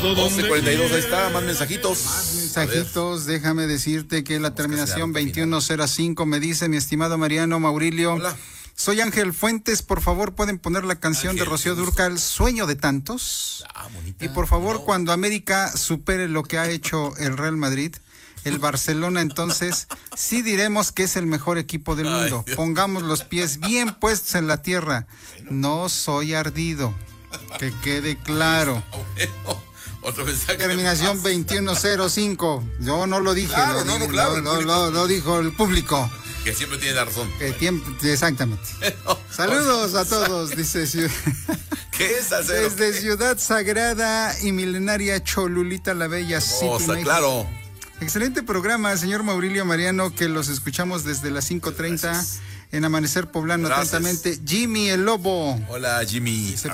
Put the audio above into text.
12:42, ahí está, más mensajitos. Déjame decirte que la terminación 2105 me dice, mi estimado Mariano Maurilio. Hola. Soy Ángel Fuentes, por favor pueden poner la canción de Rocío Dúrcal, Sueño de Tantos. Bonita. Y por favor, cuando América supere lo que ha hecho el Real Madrid, el Barcelona, entonces sí diremos que es el mejor equipo del mundo. Pongamos los pies bien puestos en la tierra. No soy ardido, que quede claro. Otro mensaje. Terminación 2105. Yo no lo dije. Claro, lo dijo el público. Que siempre tiene la razón. Exactamente. Saludos a todos, dice ¿Qué es hacer? desde Ciudad Sagrada y Milenaria Cholulita la Bella City, México. Claro. Excelente programa, señor Maurilio Mariano, que los escuchamos desde las 5:30 en Amanecer Poblano. Gracias. Atentamente, Jimmy el Lobo. Hola, Jimmy.